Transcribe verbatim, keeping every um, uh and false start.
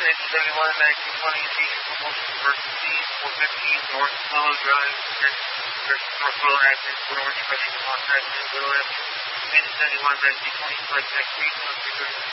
nineteen seventy-one, nineteen twenty, Emergency, four fifteen North Willow Drive, North Willow Avenue, Fort Orange, ready to contact Willow Avenue. nineteen seventy-one, nineteen twenty, flight taxi,